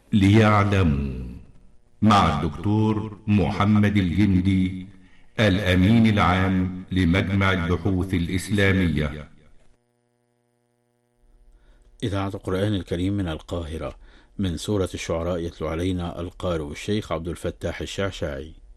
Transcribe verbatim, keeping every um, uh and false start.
ليعلموا، مع الدكتور محمد الجندي، الأمين العام لمجمع البحوث الإسلامية. إذاعة القرآن الكريم من القاهرة، من سورة الشعراء يتلو علينا القارئ الشيخ عبد الفتاح الشعشاعي.